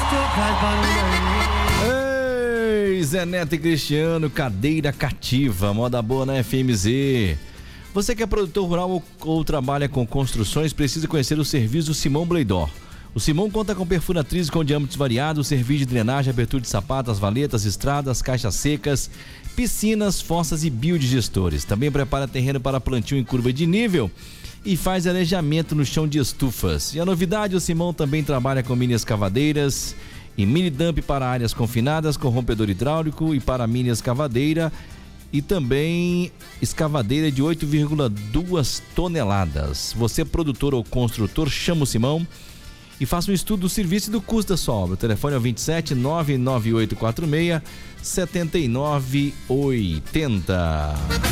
Ei, Zé Neto e Cristiano, cadeira cativa, moda boa na FMZ. Você que é produtor rural ou trabalha com construções, precisa conhecer o serviço do Simão Bleidor. O Simão conta com perfuratriz com diâmetros variados, serviço de drenagem, abertura de sapatas, valetas, estradas, caixas secas, piscinas, fossas e biodigestores. Também prepara terreno para plantio em curva de nível e faz arejamento no chão de estufas. E a novidade, o Simão também trabalha com mini escavadeiras e mini dump para áreas confinadas, com rompedor hidráulico e para mini escavadeira e também escavadeira de 8,2 toneladas. Você, produtor ou construtor, chama o Simão e faça um estudo do serviço e do custo da sua obra. O telefone é o 27 99846 7980.